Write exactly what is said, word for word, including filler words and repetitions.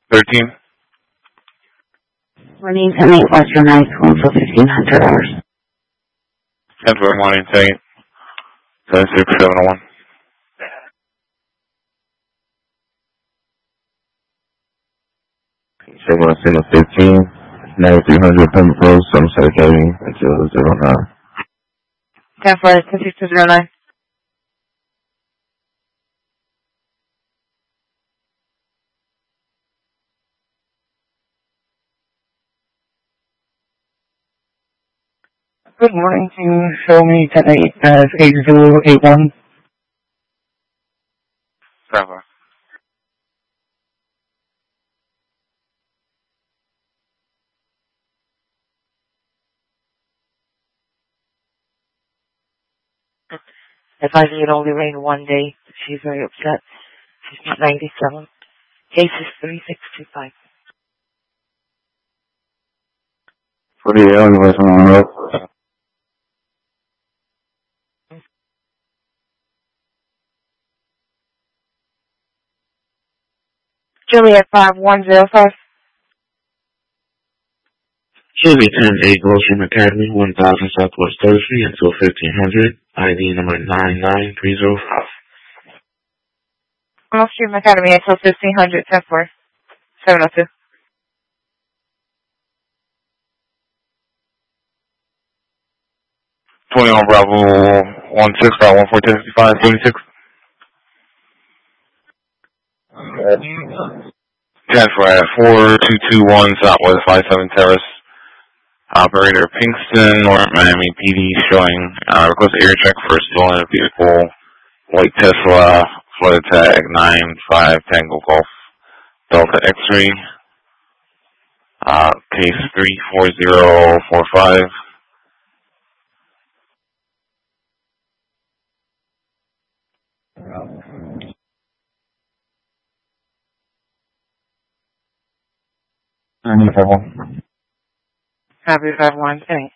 thirteen. Morning, ten eight Western High School until fifteen hundred hours. ten four morning, ten eight. seven six seven oh one. seven one fifteen, ninety-three hundred Pembroke, Somerset Academy, until zero nine. ten four, ten six two zero nine. Good morning, can you show me ten eight as eight zero eight one? ten four. Advising it only rained one day. She's very upset. She's not ninety-seven. Case is three six two five. forty-eight, only person on the road. Juliet five one zero five. Juliet ten eight, Gulfstream Academy, one thousand Southwest third Street until fifteen hundred. I D number nine nine three zero five. Gulfstream Academy until fifteen hundred, ten four. seven oh two. twenty-one Bravo one six five one four ten fifty five seventy-six. ten four at four two two one Southwest five seven Terrace. Operator Pinkston, North Miami P D showing uh, request air check for stolen vehicle, white Tesla, flooded tag nine five Tango Golf, Delta X-ray, uh, case three four zero four five. ninety-five one. Copy five one, thanks.